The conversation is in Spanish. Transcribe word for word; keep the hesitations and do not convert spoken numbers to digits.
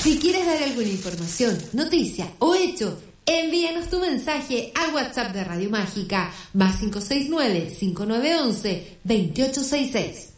Si quieres dar alguna información, noticia o hecho, envíanos tu mensaje al WhatsApp de Radio Mágica, más cinco seis nueve, cinco nueve uno uno, dos ocho seis seis.